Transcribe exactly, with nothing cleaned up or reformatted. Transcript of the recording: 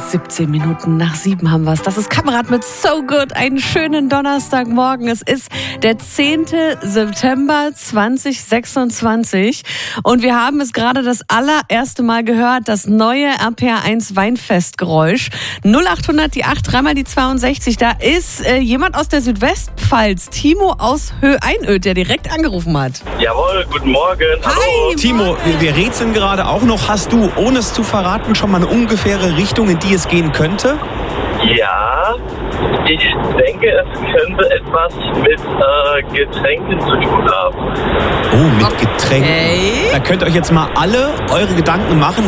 siebzehn Minuten nach sieben haben wir es. Das ist Kamerad mit So Good. Einen schönen Donnerstagmorgen. Es ist der zehnte September zweitausendsechsundzwanzig und wir haben es gerade das allererste Mal gehört, das neue R P R eins Weinfestgeräusch. null achthundert, die acht, dreimal die zweiundsechzig. Da ist äh, jemand aus der Südwestpfalz, Timo aus Höhe-Einöd, der direkt angerufen hat. Jawohl, guten Morgen. Hi, Hallo. Timo, wir, wir rätseln gerade auch noch. Hast du, ohne es zu verraten, schon mal eine ungefähre Richtung, in die es gehen könnte? Ja, ich denke, es könnte etwas mit äh, Getränken zu tun haben. Oh, mit Getränken. Okay. Da könnt ihr euch jetzt mal alle eure Gedanken machen.